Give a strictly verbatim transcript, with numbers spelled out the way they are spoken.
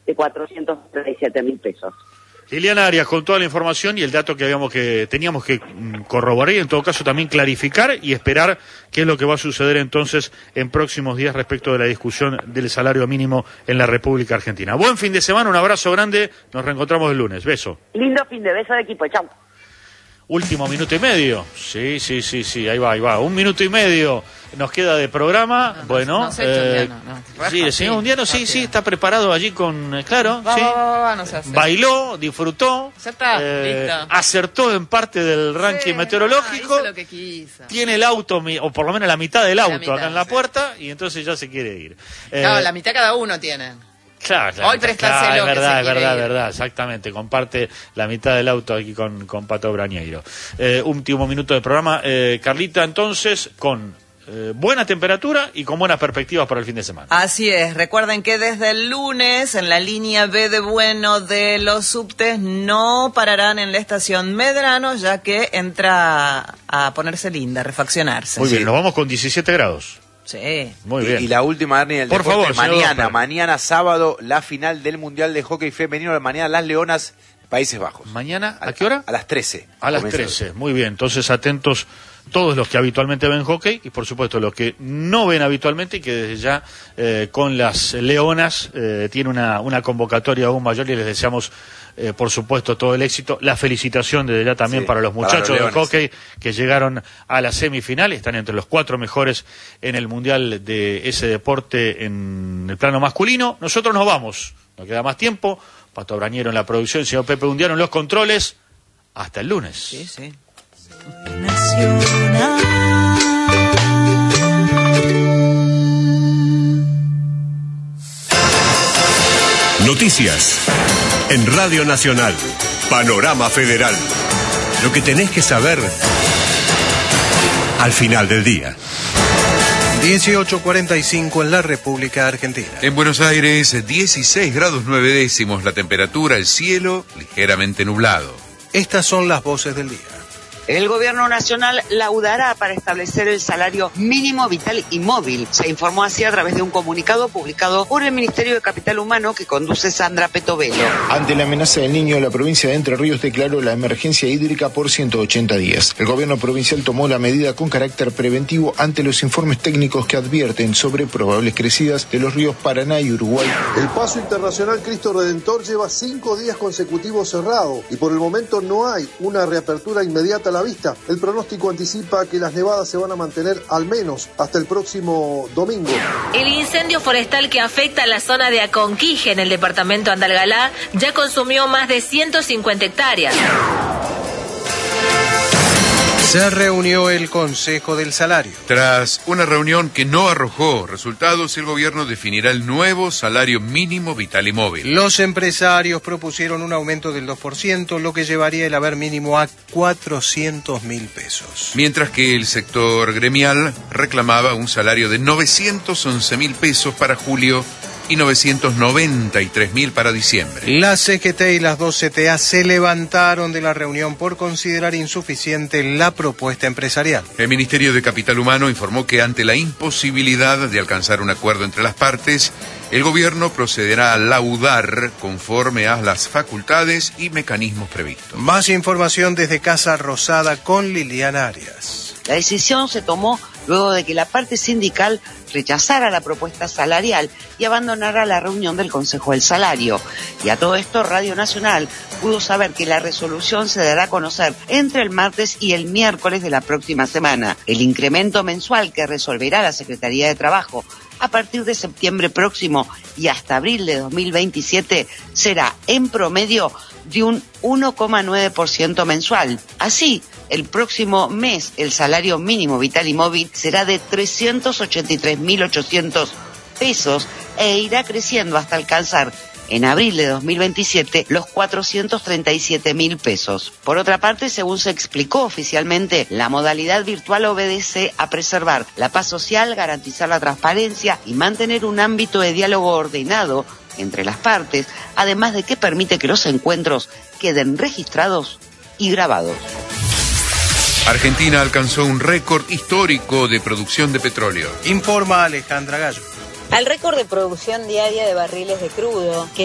de cuatrocientos treinta y siete mil pesos. Liliana Arias, con toda la información y el dato que habíamos que teníamos que corroborar y en todo caso también clarificar y esperar qué es lo que va a suceder entonces en próximos días respecto de la discusión del salario mínimo en la República Argentina. Buen fin de semana, un abrazo grande, nos reencontramos el lunes, beso. Lindo fin de beso de equipo, chau. Último minuto y medio, sí, sí, sí, sí, ahí va, ahí va, un minuto y medio nos queda de programa, no, no, bueno, no sé, eh, Undiano, no. sí, el señor Undiano sí, sí, está preparado allí con, eh, claro, va, sí, va, va, va, no se hace. Bailó, disfrutó, ya está, eh, listo. Acertó en parte del ranking sí, meteorológico, no, hizo lo que quiso. Tiene el auto, o por lo menos la mitad del auto mitad, acá en la sí. puerta, y entonces ya se quiere ir. Eh, Claro, la mitad cada uno tiene. Claro, claro, Hoy prestárselo, claro, es verdad, que es se verdad, es quiere ir. verdad, exactamente, comparte la mitad del auto aquí con, con Pato Brañeiro. Eh, último minuto de programa, eh, Carlita, entonces, con eh, buena temperatura y con buenas perspectivas para el fin de semana. Así es, recuerden que desde el lunes en la línea B de Bueno de los subtes no pararán en la estación Medrano, ya que entra a ponerse linda, a refaccionarse. Muy bien, Sí. nos vamos con diecisiete grados. Sí. Muy bien. Y, y la última, Ernie, del Por deporte, favor, señor mañana, Domper. mañana sábado, la final del Mundial de Hockey Femenino, mañana las Leonas, Países Bajos. ¿Mañana? ¿A qué hora? A las trece. A las trece, muy bien. Entonces, atentos todos los que habitualmente ven hockey y, por supuesto, los que no ven habitualmente y que desde ya eh, con las Leonas eh, tiene una, una convocatoria aún mayor y les deseamos, eh, por supuesto, todo el éxito. La felicitación desde ya también Sí, para los para muchachos los del Leones. hockey que llegaron a la semifinal, están entre los cuatro mejores en el Mundial de ese deporte en el plano masculino. Nosotros nos vamos, no queda más tiempo. Pato Brañero en la producción, señor Pepe Undiano en los controles. Hasta el lunes. Sí, sí. Noticias en Radio Nacional. Panorama Federal. Lo que tenés que saber al final del día. dieciocho cuarenta y cinco en la República Argentina. En Buenos Aires, dieciséis grados nueve décimos la temperatura, el cielo ligeramente nublado. Estas son las voces del día. El gobierno nacional laudará para establecer el salario mínimo vital y móvil. Se informó así a través de un comunicado publicado por el Ministerio de Capital Humano que conduce Sandra Petovelo. Ante la amenaza del Niño, la provincia de Entre Ríos declaró la emergencia hídrica por ciento ochenta días. El gobierno provincial tomó la medida con carácter preventivo ante los informes técnicos que advierten sobre probables crecidas de los ríos Paraná y Uruguay. El Paso Internacional Cristo Redentor lleva cinco días consecutivos cerrado y por el momento no hay una reapertura inmediata a la vista. El pronóstico anticipa que las nevadas se van a mantener al menos hasta el próximo domingo. El incendio forestal que afecta a la zona de Aconquije en el departamento Andalgalá ya consumió más de ciento cincuenta hectáreas. Se reunió el Consejo del Salario. Tras una reunión que no arrojó resultados, el gobierno definirá el nuevo salario mínimo vital y móvil. Los empresarios propusieron un aumento del dos por ciento, lo que llevaría el haber mínimo a cuatrocientos mil pesos. Mientras que el sector gremial reclamaba un salario de novecientos once mil pesos para julio y novecientos noventa y tres mil para diciembre. La C G T y las dos C T A se levantaron de la reunión por considerar insuficiente la propuesta empresarial. El Ministerio de Capital Humano informó que ante la imposibilidad de alcanzar un acuerdo entre las partes, el gobierno procederá a laudar conforme a las facultades y mecanismos previstos. Más información desde Casa Rosada con Liliana Arias. La decisión se tomó luego de que la parte sindical rechazara la propuesta salarial y abandonara la reunión del Consejo del Salario. Y a todo esto, Radio Nacional pudo saber que la resolución se dará a conocer entre el martes y el miércoles de la próxima semana. El incremento mensual que resolverá la Secretaría de Trabajo a partir de septiembre próximo y hasta abril de dos mil veintisiete será en promedio de un uno coma nueve por ciento mensual. Así, el próximo mes el salario mínimo vital y móvil será de trescientos ochenta y tres mil ochocientos pesos e irá creciendo hasta alcanzar en abril de dos mil veintisiete los cuatrocientos treinta y siete mil pesos. Por otra parte, según se explicó oficialmente, la modalidad virtual obedece a preservar la paz social, garantizar la transparencia y mantener un ámbito de diálogo ordenado entre las partes, además de que permite que los encuentros queden registrados y grabados. Argentina alcanzó un récord histórico de producción de petróleo. Informa Alejandra Gallo. Al récord de producción diaria de barriles de crudo, que